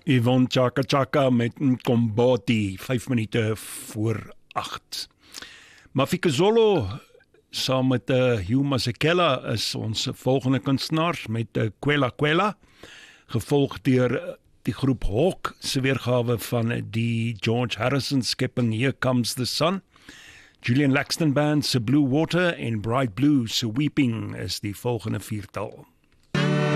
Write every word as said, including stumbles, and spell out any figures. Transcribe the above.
Yvonne Chaka Chaka met Mkomboti, vyf minute voor agt. Mafikazolo saam met uh, Hugh Masekela is ons volgende kunstenaars met uh, Kwela Kwela, gevolg deur die groep Hawk se weergawe van die George Harrison skepping Here Comes the Sun. Julian Laxton Band se Blue Water en Bright Blue se Weeping is die volgende viertal.